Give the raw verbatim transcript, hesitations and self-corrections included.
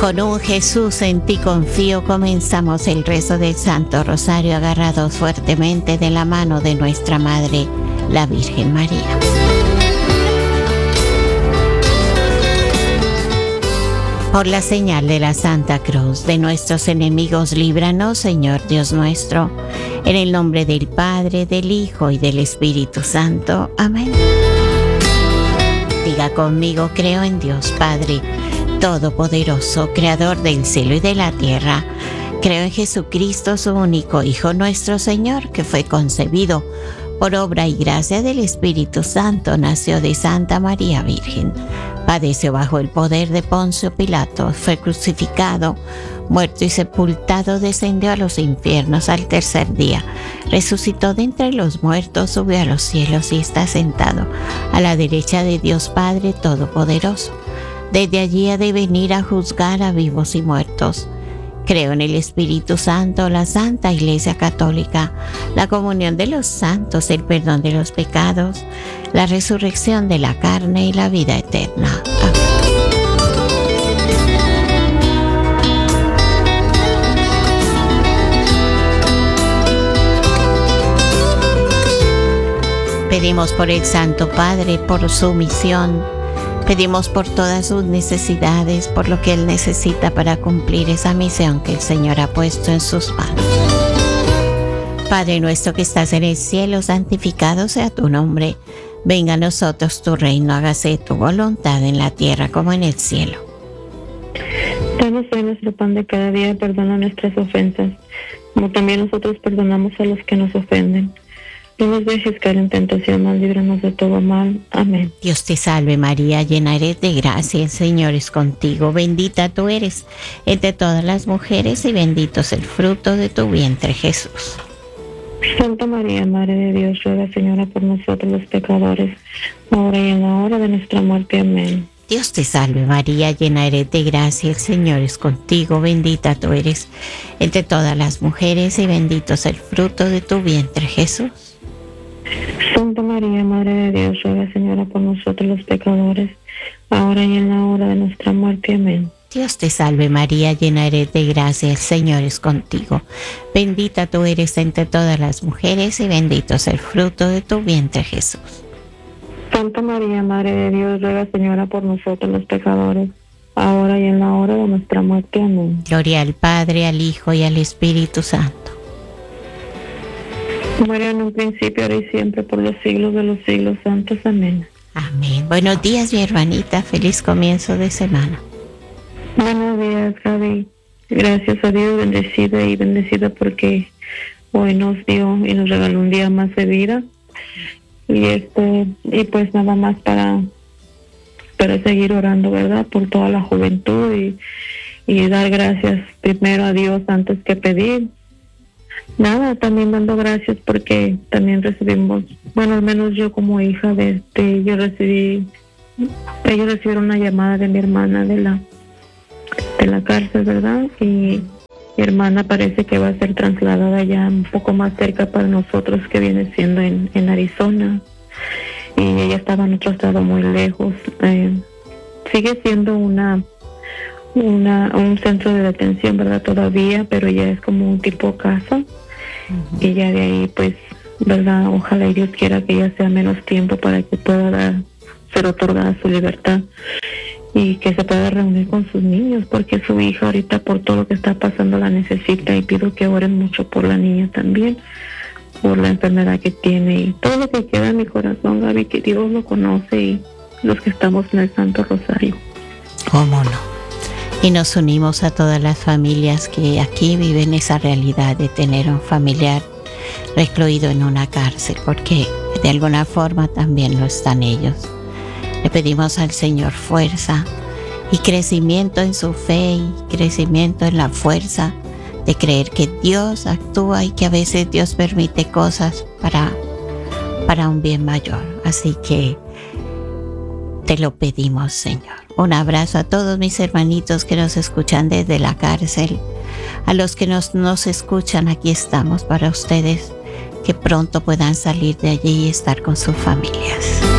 Con un Jesús en ti confío, comenzamos el rezo del Santo Rosario agarrados fuertemente de la mano de nuestra Madre, la Virgen María. Por la señal de la Santa Cruz de nuestros enemigos, líbranos, Señor Dios nuestro, en el nombre del Padre, del Hijo y del Espíritu Santo. Amén. Diga conmigo: creo en Dios Padre Todopoderoso, Creador del cielo y de la tierra. Creo en Jesucristo, su único Hijo, nuestro Señor, que fue concebido por obra y gracia del Espíritu Santo, nació de Santa María Virgen, padeció bajo el poder de Poncio Pilato, fue crucificado, muerto y sepultado, descendió a los infiernos, al tercer día resucitó de entre los muertos, subió a los cielos y está sentado a la derecha de Dios Padre Todopoderoso. Desde allí ha de venir a juzgar a vivos y muertos. Creo en el Espíritu Santo, la Santa Iglesia Católica, la comunión de los santos, el perdón de los pecados, la resurrección de la carne y la vida eterna. Amén. Pedimos por el Santo Padre, por su misión. Pedimos por todas sus necesidades, por lo que Él necesita para cumplir esa misión que el Señor ha puesto en sus manos. Padre nuestro que estás en el cielo, santificado sea tu nombre. Venga a nosotros tu reino, hágase tu voluntad en la tierra como en el cielo. Danos hoy nuestro pan de cada día, perdona nuestras ofensas, como también nosotros perdonamos a los que nos ofenden. No nos dejes caer en tentación, mas líbranos de todo mal. Amén. Dios te salve María, llena eres de gracia, el Señor es contigo. Bendita tú eres entre todas las mujeres y bendito es el fruto de tu vientre, Jesús. Santa María, Madre de Dios, ruega, Señora, por nosotros los pecadores, ahora y en la hora de nuestra muerte. Amén. Dios te salve María, llena eres de gracia, el Señor es contigo. Bendita tú eres entre todas las mujeres y bendito es el fruto de tu vientre, Jesús. Santa María, Madre de Dios, ruega, Señora, por nosotros los pecadores, ahora y en la hora de nuestra muerte. Amén. Dios te salve María, llena eres de gracia, el Señor es contigo. Bendita tú eres entre todas las mujeres y bendito es el fruto de tu vientre, Jesús. Santa María, Madre de Dios, ruega, Señora, por nosotros los pecadores, ahora y en la hora de nuestra muerte. Amén. Gloria al Padre, al Hijo y al Espíritu Santo. Muere en un principio, ahora y siempre, por los siglos de los siglos santos. Amén. Amén. Buenos días, mi hermanita. Feliz comienzo de semana. Buenos días, Gaby. Gracias a Dios, bendecida y bendecida porque hoy nos dio y nos regaló un día más de vida. Y este y pues nada más para para seguir orando, ¿verdad? Por toda la juventud y, y dar gracias primero a Dios antes que pedir. Nada, también dando gracias porque también recibimos, bueno, al menos yo como hija de este, yo recibí, ellos recibieron una llamada de mi hermana de la, de la cárcel, ¿verdad? Y mi hermana parece que va a ser trasladada ya un poco más cerca para nosotros, que viene siendo en, en Arizona. Y ella estaba en otro estado muy lejos. Eh, sigue siendo una... Una, un centro de detención, ¿verdad? Todavía, pero ya es como un tipo casa. Uh-huh. Y ya de ahí, pues, ¿verdad? Ojalá y Dios quiera que ya sea menos tiempo para que pueda dar, ser otorgada su libertad y que se pueda reunir con sus niños, porque su hija ahorita por todo lo que está pasando la necesita, y pido que oren mucho por la niña también, por la enfermedad que tiene y todo lo que queda en mi corazón, Gaby, que Dios lo conoce, y los que estamos en el Santo Rosario. ¿Cómo no? Y nos unimos a todas las familias que aquí viven esa realidad de tener un familiar recluido en una cárcel, porque de alguna forma también lo están ellos. Le pedimos al Señor fuerza y crecimiento en su fe y crecimiento en la fuerza de creer que Dios actúa y que a veces Dios permite cosas para, para un bien mayor. Así que te lo pedimos, Señor. Un abrazo a todos mis hermanitos que nos escuchan desde la cárcel. A los que nos, nos escuchan, aquí estamos para ustedes. Que pronto puedan salir de allí y estar con sus familias.